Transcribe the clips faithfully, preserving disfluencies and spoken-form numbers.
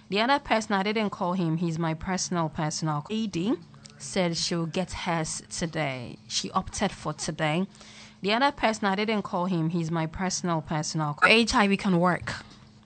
The other person, I didn't call him. He's my personal personal. E D said she'll get hers today. She opted for today. The other person, I didn't call him. He's my personal personal. H I V can work.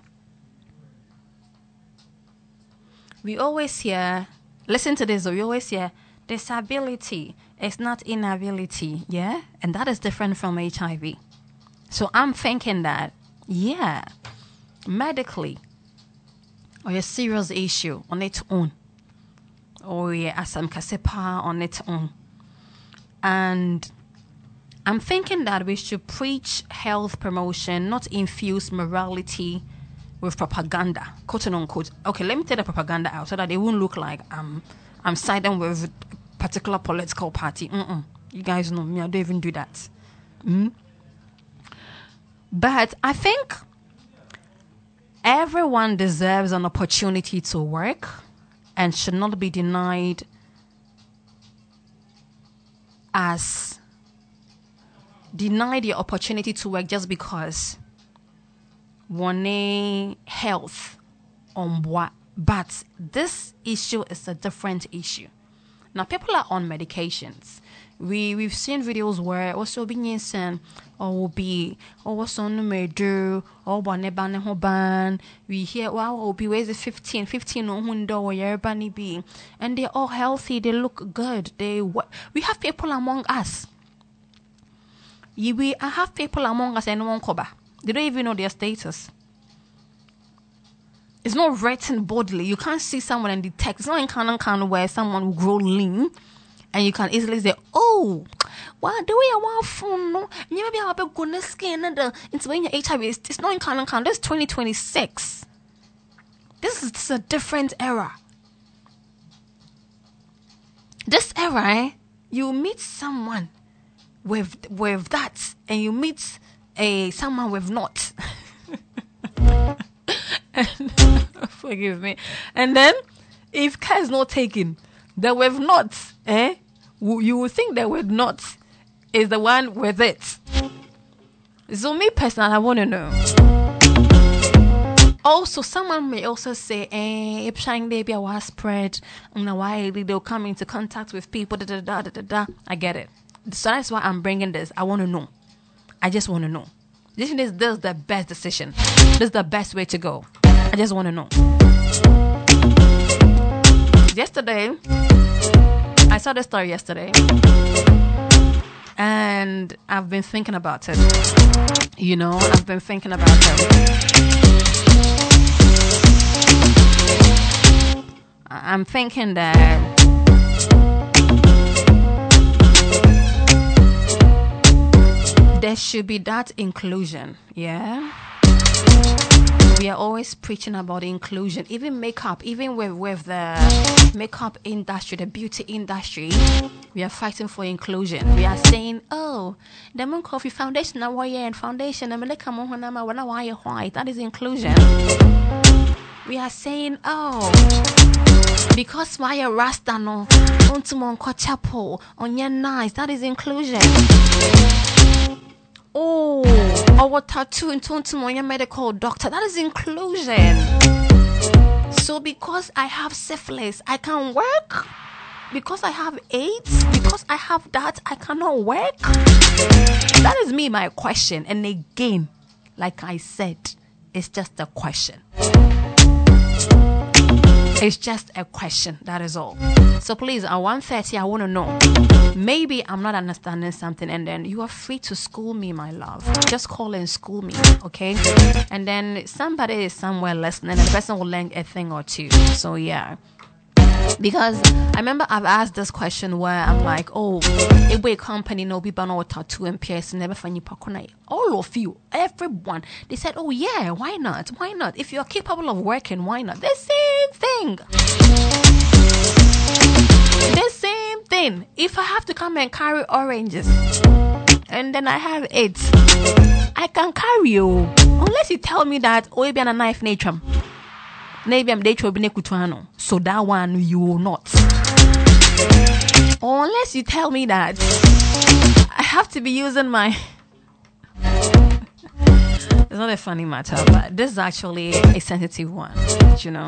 We always hear, listen to this, we always hear, disability is not inability, yeah? And that is different from H I V. So I'm thinking that, yeah, medically, or a serious issue on its own, or yeah, some kasepa on its own. And I'm thinking that we should preach health promotion, not infuse morality with propaganda, quote unquote. Okay, let me take the propaganda out so that it won't look like I'm I'm siding with a particular political party. Mm-mm. You guys know me, I don't even do that. Mm? But I think everyone deserves an opportunity to work and should not be denied as denied the opportunity to work just because one health on what. But this issue is a different issue. Now people are on medications. We we've seen videos where also being sent or will be or what's on the major or one ban. We hear wow will be where's the fifteen fifteen or hundo or everybody be, and they're all healthy, they look good. They we have people among us. We I have people among us and one cover. They don't even know their status. It's not written boldly. You can't see someone in the text. It's not in canon canon where someone will grow lean and you can easily say, oh, why do we want phone? No, you maybe have a good skin and the it's when your H I V is it's not in canon canon. This is twenty twenty-six. This is, this is a different era. This era, eh, you meet someone with with that and you meet a someone with not. And, forgive me. And then if care is not taken, the with not, eh? You will think that with not is the one with it. So me personally, I want to know. Also, someone may also say, eh, if shine baby was spread, why they'll come into contact with people, da da da da da da. I get it. So that's why I'm bringing this. I want to know. I just want to know. This is this is the best decision. This is the best way to go. I just want to know. Yesterday, I saw the story yesterday, and I've been thinking about it. You know, I've been thinking about it. I'm thinking that there should be that inclusion, yeah? We are always preaching about inclusion, even makeup, even with, with the makeup industry, the beauty industry, we are fighting for inclusion. We are saying, oh, the Moon Coffee Foundation, and foundation, that is inclusion. We are saying, oh, because why a Rasta no, on chapel, on your nice, that is inclusion. Oh, our tattoo into my medical doctor. That is inclusion. So because I have syphilis, I can work. Because I have AIDS, because I have that, I cannot work. That is me, my question. And again, like I said, it's just a question. It's just a question. That is all. So please, at one thirty, I want to know. Maybe I'm not understanding something, and then you are free to school me, my love. Just call and school me, okay? And then somebody is somewhere listening, and the person will learn a thing or two. So yeah. Because I remember I've asked this question where I'm like, oh, if we company no be ban or tattoo and piercing never find you pakuna. All of you, everyone, they said, oh yeah, why not? Why not? If you're capable of working, why not? The same thing. The same thing. If I have to come and carry oranges and then I have it, I can carry you. Unless you tell me that, oh, you be on a knife nature. Maybe I'm dating Kutuano, so that one you will not. Or unless you tell me that I have to be using my. It's not a funny matter, but this is actually a sensitive one, you know.